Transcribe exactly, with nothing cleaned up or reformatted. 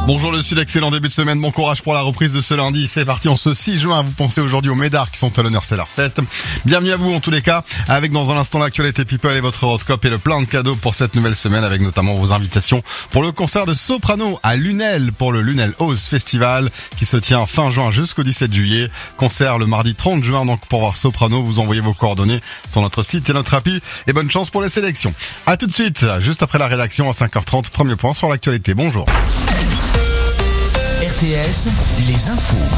Bonjour le Sud, excellent début de semaine, bon courage pour la reprise de ce lundi. C'est parti en ce six juin, vous pensez aujourd'hui aux médards qui sont à l'honneur, c'est leur fête. Bienvenue à vous en tous les cas, avec dans un instant l'actualité people et votre horoscope et le plein de cadeaux pour cette nouvelle semaine, avec notamment vos invitations pour le concert de soprano à Lunel pour le Lunel House Festival qui se tient fin juin jusqu'au dix-sept juillet. Concert le mardi trente juin, donc pour voir soprano, vous envoyez vos coordonnées sur notre site et notre appli et bonne chance pour les sélections. À tout de suite, juste après la rédaction à cinq heures trente, premier point sur l'actualité. Bonjour. R T S, les infos.